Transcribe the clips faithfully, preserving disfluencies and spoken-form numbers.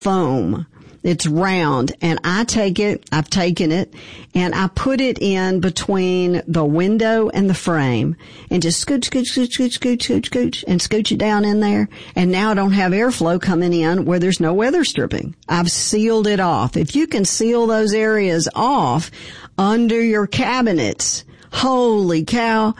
foam. It's round, and I take it, I've taken it, and I put it in between the window and the frame, and just scooch, scooch, scooch, scooch, scooch, scooch, scooch, and scooch it down in there, and now I don't have airflow coming in where there's no weather stripping. I've sealed it off. If you can seal those areas off under your cabinets, holy cow.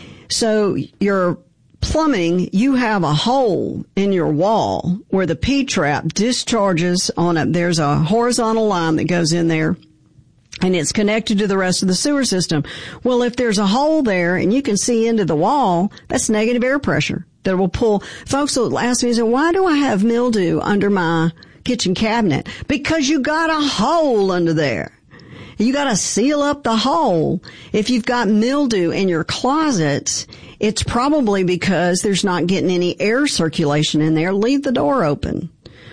So your plumbing, you have a hole in your wall where the P-trap discharges on a, there's a horizontal line that goes in there, and it's connected to the rest of the sewer system. Well, if there's a hole there and you can see into the wall, that's negative air pressure that will pull. Folks will ask me, so why do I have mildew under my kitchen cabinet? Because you got a hole under there. You got to seal up the hole. If you've got mildew in your closets, it's probably because there's not getting any air circulation in there. Leave the door open.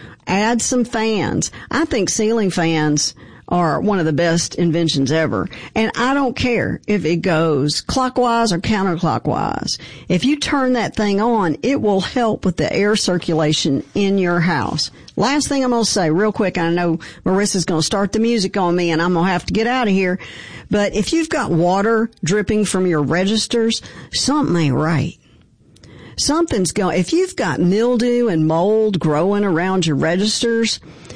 Add some fans. I think ceiling fans are one of the best inventions ever. And I don't care if it goes clockwise or counterclockwise. If you turn that thing on, it will help with the air circulation in your house. Last thing I'm going to say real quick, I know Marissa's going to start the music on me and I'm going to have to get out of here. But if you've got water dripping from your registers, something ain't right. Something's going, if you've got mildew and mold growing around your registers,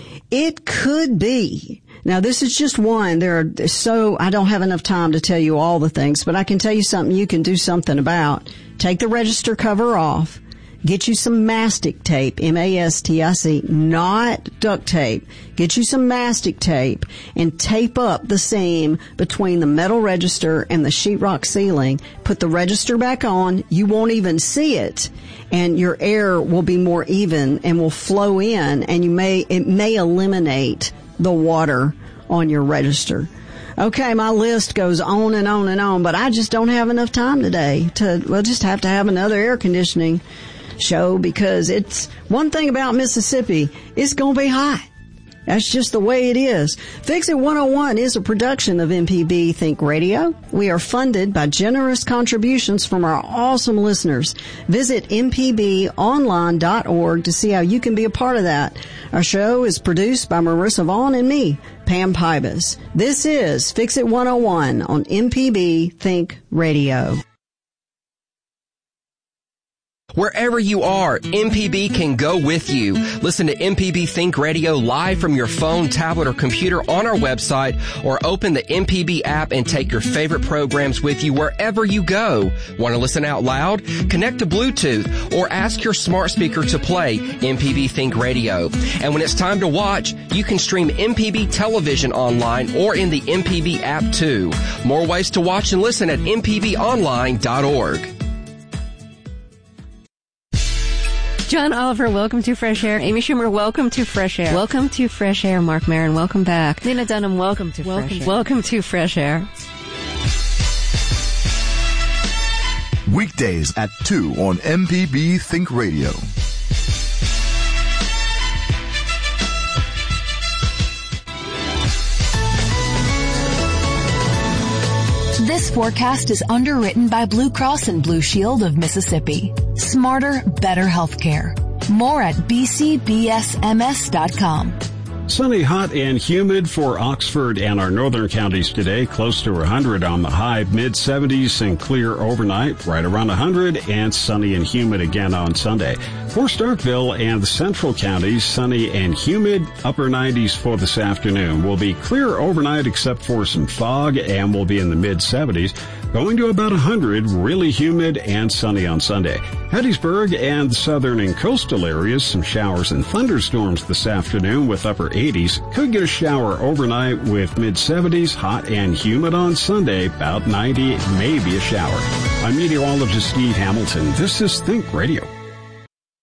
it could be. Now, this is just one. There are so, I don't have enough time to tell you all the things, but I can tell you something you can do something about. Take the register cover off. Get you some mastic tape, M A S T I C, not duct tape. Get you some mastic tape and tape up the seam between the metal register and the sheetrock ceiling. Put the register back on. You won't even see it, and your air will be more even and will flow in, and you may, it may eliminate the water on your register. Okay, my list goes on and on and on, but I just don't have enough time today to, we'll just have to have another air conditioning show, because it's one thing about Mississippi, it's going to be hot. That's just the way it is. Fix It one oh one is a production of M P B Think Radio. We are funded by generous contributions from our awesome listeners. Visit m p b online dot org to see how you can be a part of that. Our show is produced by Marissa Vaughn and me, Pam Pybus. This is Fix It one oh one on M P B Think Radio. Wherever you are, M P B can go with you. Listen to M P B Think Radio live from your phone, tablet, or computer on our website, or open the M P B app and take your favorite programs with you wherever you go. Want to listen out loud? Connect to Bluetooth or ask your smart speaker to play M P B Think Radio. And when it's time to watch, you can stream M P B television online or in the M P B app too. More ways to watch and listen at m p b online dot org. John Oliver, welcome to Fresh Air. Amy Schumer, welcome to Fresh Air. Welcome to Fresh Air. Mark Maron, welcome back. Lena Dunham, welcome to welcome, Fresh Air. Welcome to Fresh Air. Weekdays at two on M P B Think Radio. This forecast is underwritten by Blue Cross and Blue Shield of Mississippi. Smarter, better healthcare. More at b c b s m s dot com. Sunny, hot, and humid for Oxford and our northern counties today. Close to one hundred on the high, mid seventies and clear overnight. Right around one hundred, and sunny and humid again on Sunday. For Starkville and the central counties, sunny and humid, upper nineties for this afternoon. Will be clear overnight except for some fog, and will be in the mid seventies. Going to about one hundred, really humid and sunny on Sunday. Hattiesburg and the southern and coastal areas, some showers and thunderstorms this afternoon with upper eighties. Could get a shower overnight with mid seventies, hot and humid on Sunday, about ninety, maybe a shower. I'm meteorologist Steve Hamilton. This is Think Radio.